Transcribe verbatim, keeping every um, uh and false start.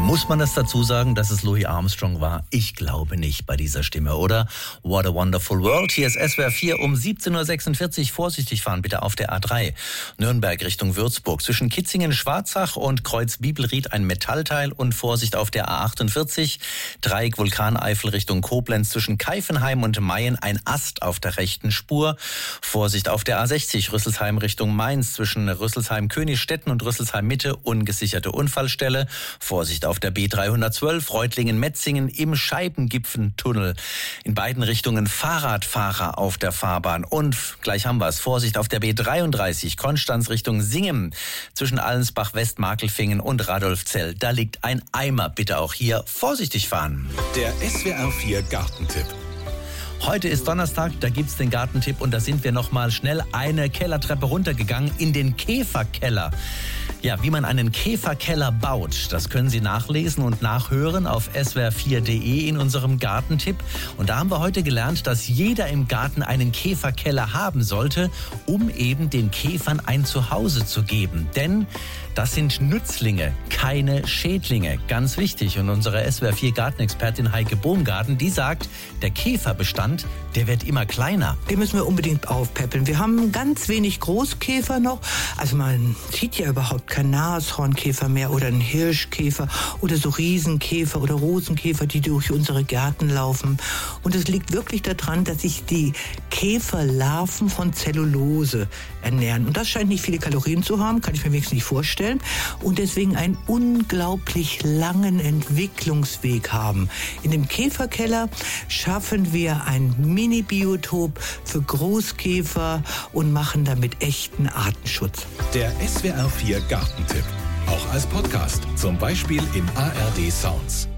Muss man das dazu sagen, dass es Louis Armstrong war? Ich glaube nicht bei dieser Stimme, oder? What a wonderful world. Hier ist S W R vier um siebzehn Uhr sechsundvierzig. Vorsichtig fahren bitte auf der A drei. Nürnberg Richtung Würzburg. Zwischen Kitzingen, Schwarzach und Kreuz Bibelried ein Metallteil und Vorsicht auf der A achtundvierzig. Dreieck Vulkaneifel Richtung Koblenz. Zwischen Keifenheim und Mayen ein Ast auf der rechten Spur. Vorsicht auf der A sechzig. Rüsselsheim Richtung Mainz. Zwischen Rüsselsheim Königstetten und Rüsselsheim Mitte ungesicherte Unfallstelle. Vorsicht auf der B dreihundertzwölf, Reutlingen-Metzingen im Scheibengipfentunnel. In beiden Richtungen Fahrradfahrer auf der Fahrbahn. Und gleich haben wir es. Vorsicht auf der B dreiunddreißig, Konstanz Richtung Singen. Zwischen Allensbach, West-Markelfingen und Radolfzell. Da liegt ein Eimer. Bitte auch hier vorsichtig fahren. Der S W R vier Gartentipp. Heute ist Donnerstag, da gibt's den Gartentipp und da sind wir noch mal schnell eine Kellertreppe runtergegangen in den Käferkeller. Ja, wie man einen Käferkeller baut, das können Sie nachlesen und nachhören auf s w r vier punkt d e in unserem Gartentipp. Und da haben wir heute gelernt, dass jeder im Garten einen Käferkeller haben sollte, um eben den Käfern ein Zuhause zu geben. Denn das sind Nützlinge, keine Schädlinge. Ganz wichtig. Und unsere S W R vier Gartenexpertin Heike Bohngarten, die sagt, der Käferbestand, der wird immer kleiner. Den müssen wir unbedingt aufpäppeln. Wir haben ganz wenig Großkäfer noch. Also man sieht ja überhaupt keinen Nashornkäfer mehr oder einen Hirschkäfer oder so Riesenkäfer oder Rosenkäfer, die durch unsere Gärten laufen. Und es liegt wirklich daran, dass sich die Käferlarven von Zellulose ernähren. Und das scheint nicht viele Kalorien zu haben, kann ich mir wenigstens nicht vorstellen. Und deswegen einen unglaublich langen Entwicklungsweg haben. In dem Käferkeller schaffen wir ein Mini-Biotop für Großkäfer und machen damit echten Artenschutz. Der S W R vier Gartentipp. Auch als Podcast, zum Beispiel in A R D Sounds.